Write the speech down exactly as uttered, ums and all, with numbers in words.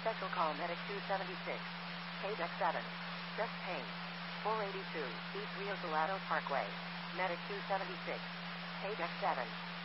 Special call Medic two seventy-six. Page X seven. Just pain. four eighty-two, East Rio Salado Parkway. Medic two seventy-six. Page X seven.